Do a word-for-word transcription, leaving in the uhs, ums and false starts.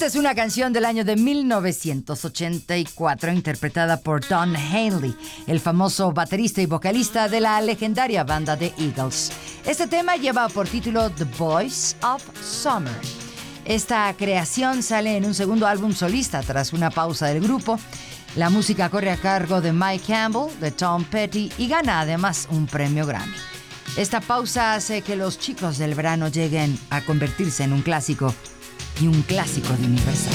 Esta es una canción del año de mil novecientos ochenta y cuatro interpretada por Don Henley, el famoso baterista y vocalista de la legendaria banda The Eagles. Este tema lleva por título The Voice of Summer. Esta creación sale en un segundo álbum solista tras una pausa del grupo. La música corre a cargo de Mike Campbell, de Tom Petty y gana además un premio Grammy. Esta pausa hace que Los Chicos del Verano lleguen a convertirse en un clásico y un clásico de Universal.